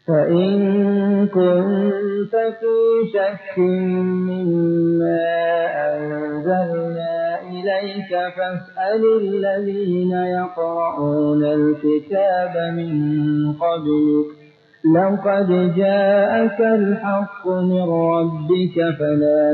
فإن كنت في شك مما أنزلنا إليك فاسأل الذين يقرؤون الكتاب من قبلك لقد جاءك الحق من ربك فلا